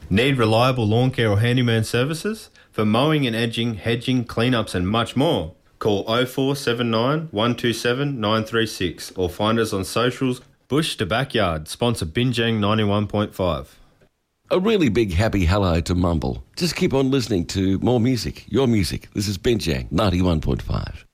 Need reliable lawn care or handyman services? For mowing and edging, hedging, cleanups and much more. Call 0479 127 936 or find us on socials. Bush to Backyard, sponsor Binjang 91.5. A really big happy hello to Mumble. Just keep on listening to more music, your music. This is Binjang 91.5.